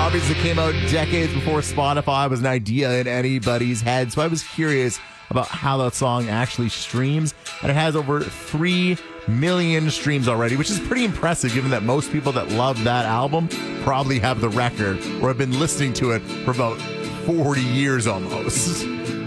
obviously came out decades before Spotify was an idea in anybody's head. So I was curious about how that song actually streams. And it has over 3 million streams already, which is pretty impressive given that most people that love that album probably have the record or have been listening to it for about 40 years almost.